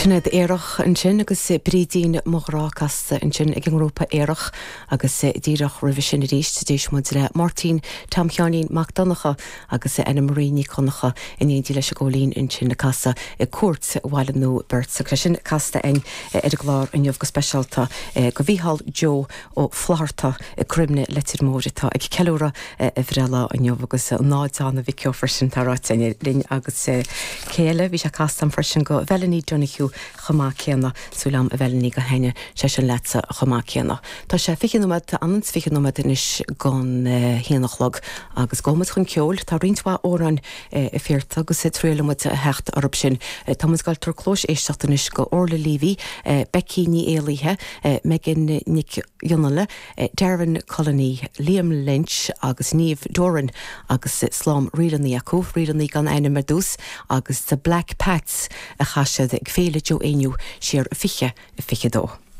Sinad éireach an sin agus brídín mórráchas an sin ag an grúpa éireach agus díreach roimh sin a ríist déis muid le Martin Tamcheanín Macdonacha agus Anna Marini Conacha in éon leis a ggólín in sin na casa i cuat bhhaile nó bert sa sin casta ein ar glár in jobh go speisialta go bhíhall Joe ó Flaharta i crimne letir mórita ag ceúra a bhrela an jobh agus náidánna bhíceó frisin taráte rin agus céile bhí se castam frisin go bhelaní Donnahiú chomá céanna súlam a bhelaní go heine sé sin lesa chomá céanna. Tá sé fichannomad anans fichannomad inis gan héanachlog agus gómad chun ceol tá rintá óran i fért agus trélamad hecht arab sin Thomas Galtor clós éisteachtanis go orla líhí Becky ní éalaithe Megan Nick Jonale Darren Colony Liam Lynch agus Niamh Doran agus Slám rialaní acu rialaní gan aine medús agus the Black Pats a chaise ag féile Jo Éiniu siar fiche dó.